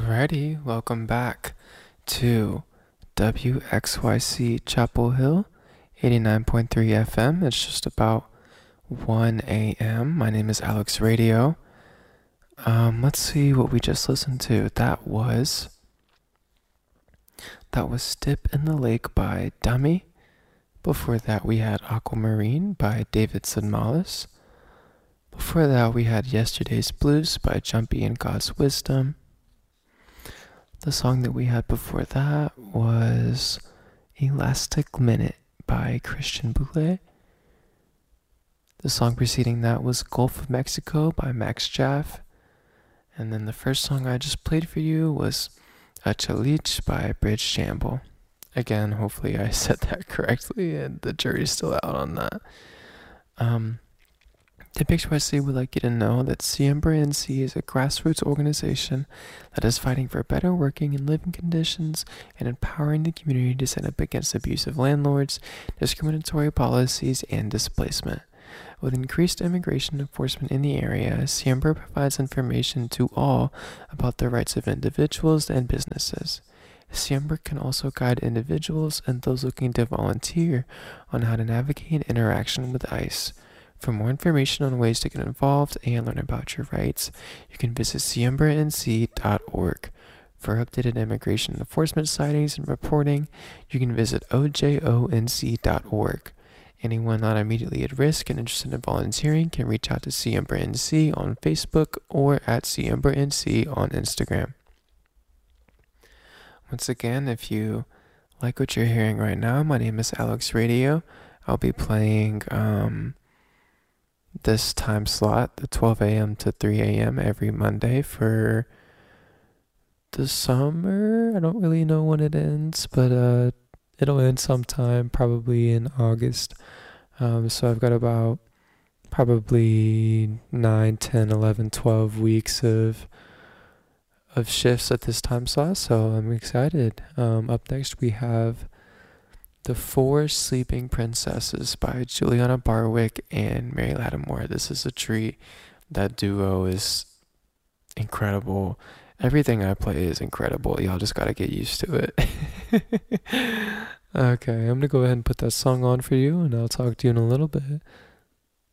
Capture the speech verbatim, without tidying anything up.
Alrighty, welcome back to W X Y C Chapel Hill, eighty-nine point three F M. It's just about one a m. My name is Alex Radio. Um, let's see what we just listened to. That was that was Dip in the Lake by Dummy. Before that, we had Aquamarine by David Sidmalis. Before that, we had Yesterday's Blues by Jumpy and God's Wisdom. The song that we had before that was Elastic Minute by Christian Boulez. The song preceding that was Gulf of Mexico by Max Jaff. And then the first song I just played for you was A Chalich by Bridge Shamble. Again, hopefully I said that correctly and the jury's still out on that. Um... Dip X Y C would like you to know that Siembra N C is a grassroots organization that is fighting for better working and living conditions and empowering the community to stand up against abusive landlords, discriminatory policies, and displacement. With increased immigration enforcement in the area, Siembra provides information to all about the rights of individuals and businesses. Siembra can also guide individuals and those looking to volunteer on how to navigate interaction with ICE. For more information on ways to get involved and learn about your rights, you can visit siembra n c dot org. For updated immigration enforcement sightings and reporting, you can visit o j o n c dot org. Anyone not immediately at risk and interested in volunteering can reach out to Siembra N C on Facebook or at Siembra N C on Instagram. Once again, if you like what you're hearing right now, my name is Alex Radio. I'll be playing um, this time slot, the twelve a.m. to three a.m. every Monday for the summer. I don't really know when it ends, but uh, it'll end sometime, probably in August. Um, so I've got about probably nine, ten, eleven, twelve weeks of of shifts at this time slot, so I'm excited. Um, up next we have The Four Sleeping Princesses by Juliana Barwick and Mary Lattimore. This is a treat. That duo is incredible. Everything I play is incredible. Y'all just gotta get used to it. Okay, I'm gonna go ahead and put that song on for you, and I'll talk to you in a little bit.